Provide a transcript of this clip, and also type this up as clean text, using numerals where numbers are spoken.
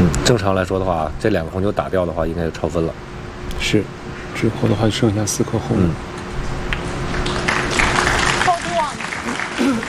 正常来说的话，这2个红酒打掉的话，应该就超分了。 是，之后的话就剩下4颗红。